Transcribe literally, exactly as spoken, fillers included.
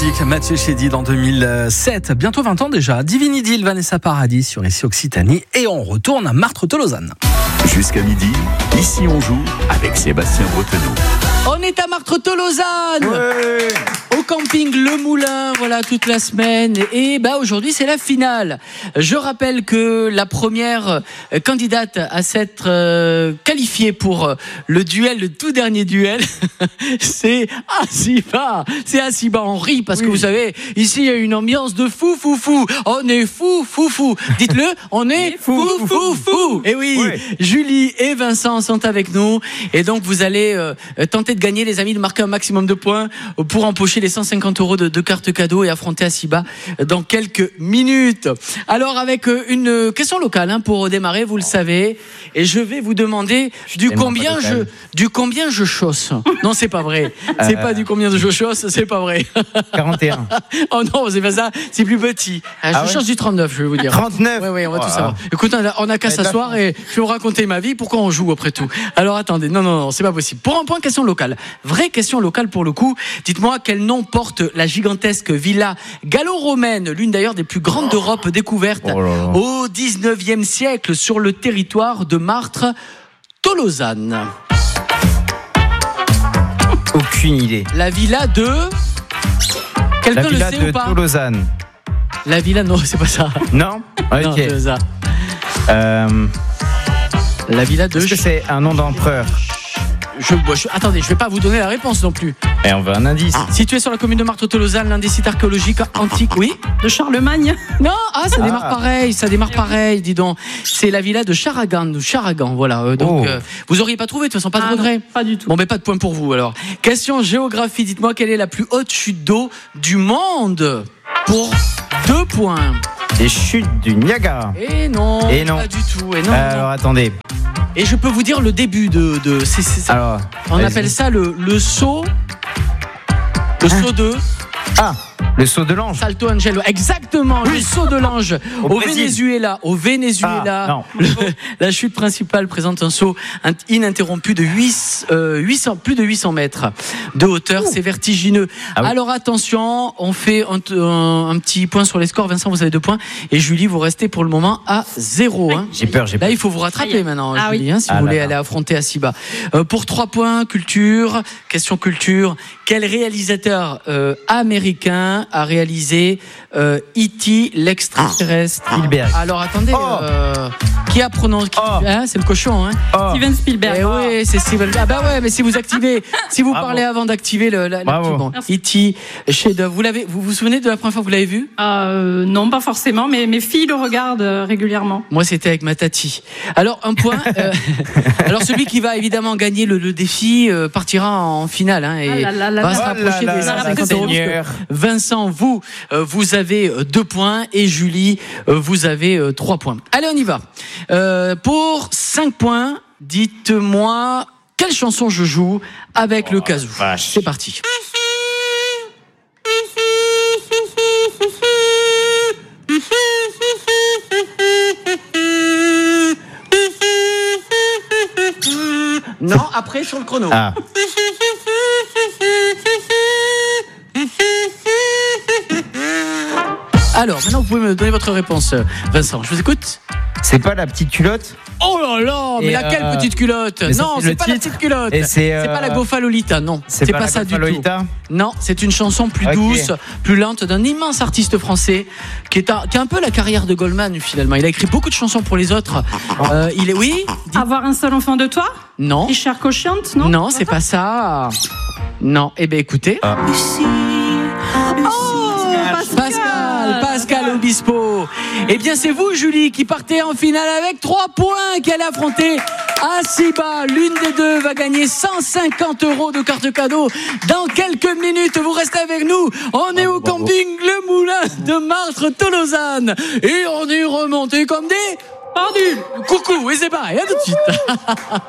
musique, Mathieu Chédid en deux mille sept, bientôt vingt ans déjà. Divini Deal, Vanessa Paradis sur Ici Occitanie et on retourne à Martres-Tolosane. Jusqu'à midi, ici on joue avec Sébastien Bretonneau. On est à Martres-Tolosane, ouais. Au camping Le Moulin, voilà, toute la semaine. Et bah aujourd'hui c'est la finale. Je rappelle que la première candidate à s'être euh, qualifiée pour le duel, le tout dernier duel, c'est Asiba. C'est Asiba, on rit parce oui. que vous savez, ici il y a une ambiance de fou, fou, fou. On est fou, fou, fou. Dites-le, on est fou, fou, fou, fou. Et oui, ouais. Julie et Vincent sont avec nous. Et donc vous allez euh, tenter de gagner, les amis, de marquer un maximum de points pour empocher les cent cinquante euros de, de cartes cadeaux et affronter Asiba dans quelques minutes. Alors avec une question locale hein, pour démarrer, vous le savez, et je vais vous demander je du combien je du combien je chausse. Non, c'est pas vrai. C'est euh... pas du combien de je chausse, c'est pas vrai. quarante et un. Oh non, c'est pas ça, c'est plus petit. Je ah ouais chausse du trente-neuf, je vais vous dire. trente-neuf. Oui, oui, on va oh tout savoir. Écoute, on a, on a qu'à s'asseoir et je vais vous raconter ma vie. Pourquoi on joue après tout? Alors attendez, non, non, non, c'est pas possible. Pour un point, question locale. Vraie question locale pour le coup. Dites-moi quel nom porte la gigantesque villa gallo-romaine, l'une d'ailleurs des plus grandes d'Europe, découverte oh là là. au dix-neuvième siècle sur le territoire de Martres-Tolosane. Aucune idée. La villa de... Quelqu'un la villa le sait de ou pas? Tolosane. La villa, non, c'est pas ça. Non. Ok. Non, c'est ça. Euh... La villa de... Est-ce que c'est un nom d'empereur? Je, je, attendez, je vais pas vous donner la réponse non plus. Et on veut un indice. Ah. Situé sur la commune de Martres-Tolosane, l'un des sites archéologiques antiques. Oui. De Charlemagne. Non, ah, ça ah. démarre pareil, ça démarre oui. pareil, dis donc. C'est la villa de Charagan, ou Charagan, voilà. Euh, donc, oh. euh, vous auriez pas trouvé, de toute façon, pas de ah, regret. Non, pas du tout. Bon, mais pas de point pour vous, alors. Question géographie, dites-moi quelle est la plus haute chute d'eau du monde? Pour deux points. Les chutes du Niagara. Et non, Et non. pas du tout. Et non, euh, alors, non. attendez. Et je peux vous dire le début de... de c'est, c'est, alors, on vas-y. appelle ça le, le saut... Le hein? saut de... Ah, le saut de l'ange. Salto Angelo, exactement, oui. Le saut de l'ange au, au Venezuela. Au Venezuela, ah, le, la chute principale présente un saut ininterrompu de huit, euh, huit cents, plus de huit cents mètres de hauteur. Ouh. C'est vertigineux. Ah oui. Alors attention, on fait un, un, un petit point sur les scores. Vincent, vous avez deux points. Et Julie, vous restez pour le moment à zéro. Hein. J'ai peur, j'ai peur. Là, il faut vous rattraper maintenant, ah, Julie, oui. hein, si ah, vous voulez là, aller affronter Asiba. Euh, pour trois points, culture, question culture. Quel réalisateur euh, américain a réalisé euh, E T l'extraterrestre? Spielberg. Alors attendez, oh. euh, qui a prononcé oh. hein, c'est le cochon, hein oh. Steven Spielberg. Eh oh. Oui, c'est Steven. Ah bah ouais, mais si vous activez, si vous Bravo. parlez avant d'activer le, la, la bon. E T chef-d'œuvre. Vous l'avez, vous vous souvenez de la première fois que vous l'avez vu? euh, Non, pas forcément, mais mes filles le regardent régulièrement. Moi, c'était avec ma tati. Alors un point. euh, alors celui qui va évidemment gagner le, le défi euh, partira en finale hein, et ah là là va là se rapprocher là des là cinquante euros. Vincent, vous, euh, vous avez deux points et Julie, euh, vous avez euh, trois points. Allez, on y va. Euh, pour cinq points, dites-moi quelle chanson je joue avec oh, le kazoo. Vache. C'est parti. Non, après sur le chrono. Ah. Alors, maintenant, vous pouvez me donner votre réponse, Vincent. Je vous écoute. C'est pas la petite culotte? Oh là là, mais et laquelle euh... petite culotte? Non, c'est, c'est pas titre. La petite culotte. Et c'est, euh... c'est pas la Gofalolita, non. C'est, c'est pas, pas ça du tout. Non, c'est une chanson plus okay. douce, plus lente d'un immense artiste français qui est, un, qui a un peu la carrière de Goldman finalement. Il a écrit beaucoup de chansons pour les autres. Euh, il est, oui. Dis... Avoir un seul enfant de toi? Non. Richard Cochiante, non? Non, c'est pas ça. Non. Eh bien, écoutez. Ah. Lucie. Lucie. Oh, Pascal. Pascal, Pascal Obispo. Eh bien, c'est vous, Julie, qui partez en finale avec trois points, qui allez affronter Asiba. L'une des deux va gagner cent cinquante euros de carte cadeau dans quelques minutes. Vous restez avec nous. On est au camping Le Moulin de Martres-Tolosane et on est remonté comme des pendus. Coucou, et c'est pareil, à tout de suite.